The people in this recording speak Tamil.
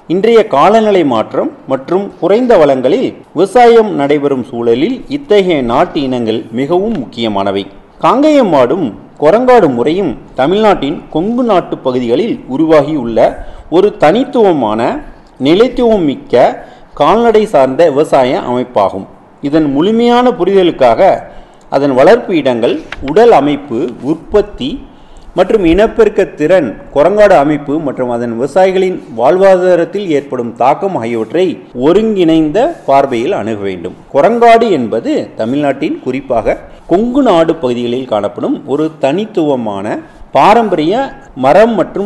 இன்றைய காலநிலை மாற்றம் மற்றும் குறைந்த வளங்களில் விவசாயம் நடைபெறும் சூழலில் இத்தகைய நாட்டு இனங்கள் மிகவும் முக்கியமானவை. காங்கேயம் மாடும் குரங்காடு முறையும் தமிழ்நாட்டின் கொங்கு நாட்டு பகுதிகளில் உருவாகியுள்ள ஒரு தனித்துவமான நிலைத்துவம் மிக்க கால்நடை சார்ந்த விவசாய அமைப்பாகும். இதன் முழுமையான புரிதலுக்காக அதன் வளர்ப்பு இடங்கள், உடல் அமைப்பு, உற்பத்தி மற்றும் இனப்பெருக்க திறன், குரங்காடு அமைப்பு மற்றும் அதன் விவசாயிகளின் வாழ்வாதாரத்தில் ஏற்படும் தாக்கம் ஆகியவற்றை ஒருங்கிணைந்த பார்வையில் அணுக வேண்டும். குரங்காடு என்பது தமிழ்நாட்டின் குறிப்பாக கொங்கு நாடு பகுதிகளில் காணப்படும் ஒரு தனித்துவமான பாரம்பரிய மரம் மற்றும்